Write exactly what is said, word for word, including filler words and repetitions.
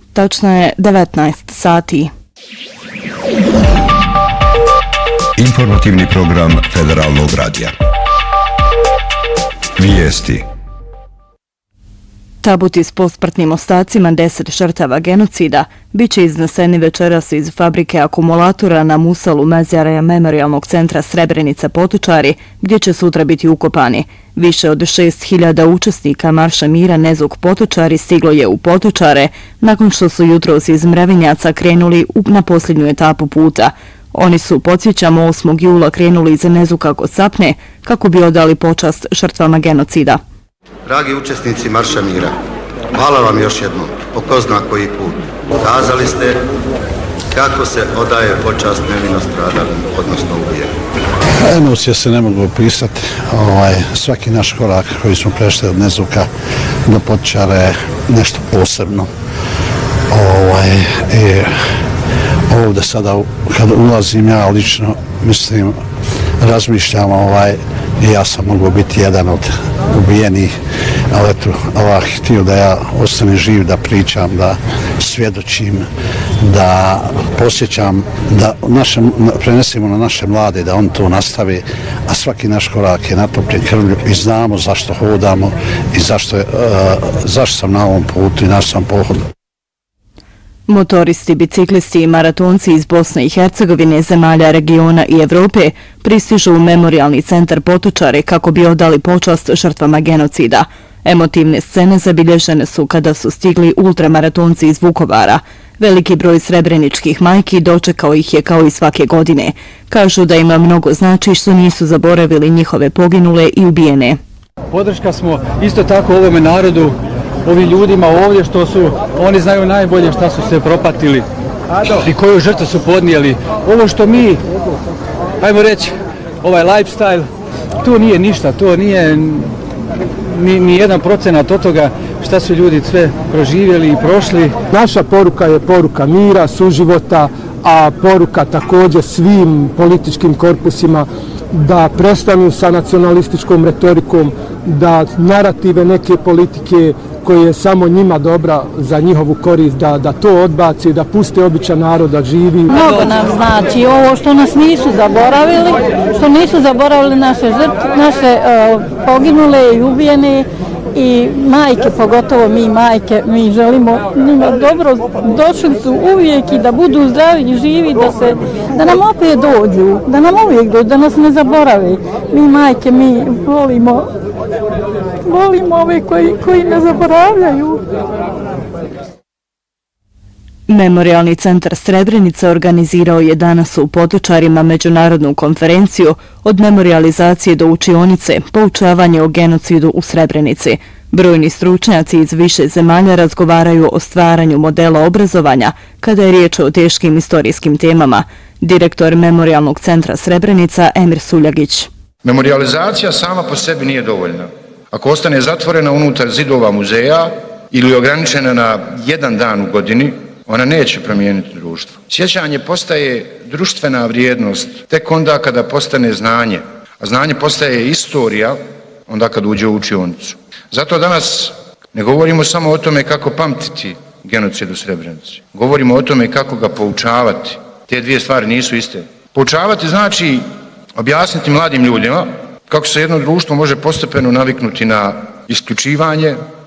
Tačno je devetnaest sati. Informativni program Federalnog radija. Vijesti. Tabuti s posmrtnim ostacima deset žrtava genocida bit će izneseni večeras iz fabrike akumulatora na Musalu Mezjara Memorijalnog centra Srebrenica Potočari, gdje će sutra biti ukopani. Više od šest hiljada učesnika Marša mira Nezuk Potočari stiglo je u Potočare nakon što su jutros iz Mrevinjaca krenuli na posljednju etapu puta. Oni su, podsjećamo, osmog jula krenuli iz Nezuka kod Sapne kako bi odali počast žrtvama genocida. Dragi učesnici Marša mira, hvala vam još jednom, po ko zna koji put. Kazali ste kako se odaje počast nevino stradalim, odnosno ubijenim. Emocije se ne mogu opisati. Ovaj, svaki naš korak koji smo prešli od Nezuka do Potočara je nešto posebno. Ovaj, i ovdje sada, kada ulazim ja lično, mislim, razmišljam, ovaj, i ja sam mogu biti jedan od ubijenih, ali eto, Allah htio da ja ostanem živ, da pričam, da svjedočim, da posjećam, da našem, prenesimo na naše mlade, da on to nastavi, a svaki naš korak je natopljen krvlju i znamo zašto hodamo i zašto, je, uh, zašto sam na ovom putu i naš sam pohod. Motoristi, biciklisti i maratonci iz Bosne i Hercegovine, zemalja regiona i Evrope pristižu u Memorijalni centar Potočare kako bi odali počast žrtvama genocida. Emotivne scene zabilježene su kada su stigli ultramaratonci iz Vukovara. Veliki broj srebreničkih majki dočekao ih je kao i svake godine. Kažu da ima mnogo znači što nisu zaboravili njihove poginule i ubijene. Podrška smo isto tako ovome narodu, ovim ljudima ovdje što su, oni znaju najbolje šta su se propatili i koju žrtvu su podnijeli. Ovo što mi, ajmo reći, ovaj lifestyle, to nije ništa, to nije ni, ni jedan procenat od toga šta su ljudi sve proživjeli i prošli. Naša poruka je poruka mira, suživota, a poruka također svim političkim korpusima da prestanu sa nacionalističkom retorikom, da narative neke politike koje je samo njima dobra za njihovu korist, da, da to odbaci, da puste običan narod da živi. Mnogo nam znači ovo što nas nisu zaboravili, što nisu zaboravili naše žrtve, naše uh, poginule i ubijene i majke, pogotovo mi majke, mi želimo njima dobro, došli su uvijek i da budu zdravi i živi, da, se, da nam opet dođu, da nam uvijek dođu, da nas ne zaborave. Mi majke, mi volimo, volimo ove koji, koji ne zaboravljaju. Memorijalni centar Srebrenica organizirao je danas u Potočarima međunarodnu konferenciju od memorializacije do učionice, poučavanje o genocidu u Srebrenici. Brojni stručnjaci iz više zemalja razgovaraju o stvaranju modela obrazovanja kada je riječ o teškim istorijskim temama. Direktor Memorijalnog centra Srebrenica Emir Suljagić. Memorializacija sama po sebi nije dovoljna. Ako ostane zatvorena unutar zidova muzeja ili ograničena na jedan dan u godini, ona neće promijeniti društvo. Sjećanje postaje društvena vrijednost tek onda kada postane znanje, a znanje postaje istorija onda kad uđe u učionicu. Zato danas ne govorimo samo o tome kako pamtiti genocid u Srebrenici. Govorimo o tome kako ga poučavati. Te dvije stvari nisu iste. Poučavati znači objasniti mladim ljudima kako se jedno društvo može postepeno naviknuti na isključivanje,